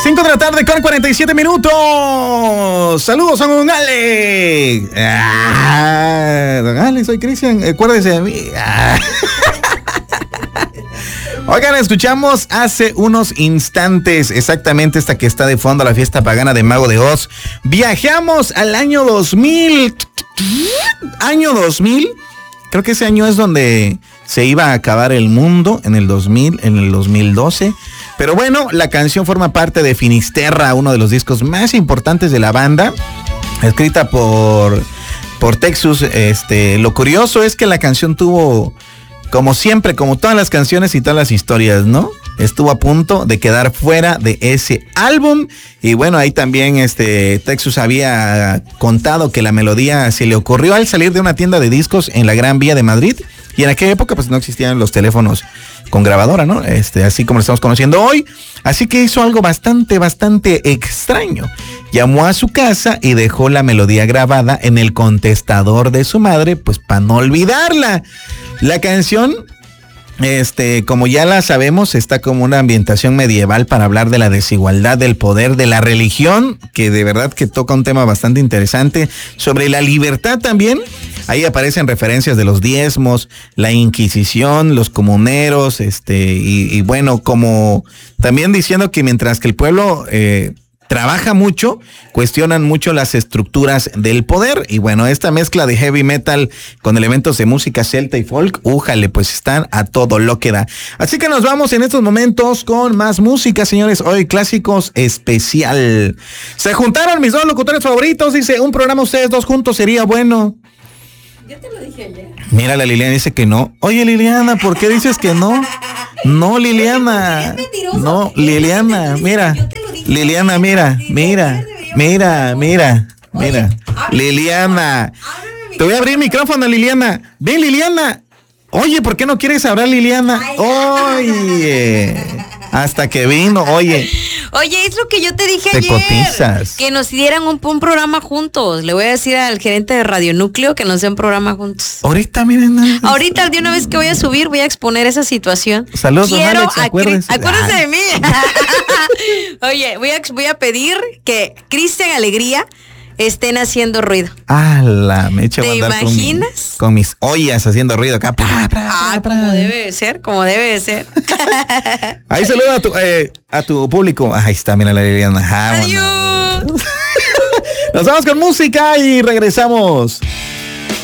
5 de la tarde con 47 minutos. Saludos a don Ale. Don Ale, soy Cristian. Acuérdese de mí. Oigan, escuchamos hace unos instantes exactamente esta que está de fondo, la fiesta pagana de Mago de Oz. Viajamos al año 2000. Año 2000. Creo que ese año es donde se iba a acabar el mundo, en el 2000, en el 2012. Pero bueno, la canción forma parte de Finisterra, uno de los discos más importantes de la banda, escrita por Texus. Lo curioso es que la canción tuvo, como siempre, como todas las canciones y todas las historias, ¿no? Estuvo a punto de quedar fuera de ese álbum. Y bueno, ahí también Texus había contado que la melodía se le ocurrió al salir de una tienda de discos en la Gran Vía de Madrid. Y en aquella época pues no existían los teléfonos con grabadora, ¿no? Así como lo estamos conociendo hoy. Así que hizo algo bastante extraño. Llamó a su casa y dejó la melodía grabada en el contestador de su madre, pues para no olvidarla. La canción, como ya la sabemos, está como una ambientación medieval para hablar de la desigualdad del poder, de la religión, que de verdad que toca un tema bastante interesante, sobre la libertad también. Ahí aparecen referencias de los diezmos, la Inquisición, los comuneros, y bueno, como también diciendo que mientras que el pueblo trabaja mucho, cuestionan mucho las estructuras del poder. Y bueno, esta mezcla de heavy metal con elementos de música celta y folk, újale, pues están a todo lo que da. Así que nos vamos en estos momentos con más música, señores. Hoy clásicos especial. Se juntaron mis dos locutores favoritos. Dice, un programa ustedes dos juntos sería bueno. Yo te lo dije ayer. Mira, la Liliana dice que no. Oye, Liliana, ¿por qué dices que no? No, Liliana. No, Liliana, mira. Liliana, mira. Liliana. Te voy a abrir el micrófono, Liliana. Ven, Liliana. Oye, ¿por qué no quieres hablar, Liliana? Oye. Hasta que vino, oye. Oye, es lo que yo te dije te ayer. Cotizas. Que nos dieran un programa juntos. Le voy a decir al gerente de Radio Núcleo que nos dé un programa juntos. Ahorita, miren. Ahorita, de una vez que voy a subir, voy a exponer esa situación. Saludos, don Alex, acuérdese de mí. Oye, voy a pedir que Cristian Alegría estén haciendo ruido. La mecha. ¿Te imaginas? Con mis ollas haciendo ruido acá. Como debe de ser, como debe de ser. Ahí saluda a tu público. Ahí está, mira la Liliana. Adiós. Nos vamos con música y regresamos.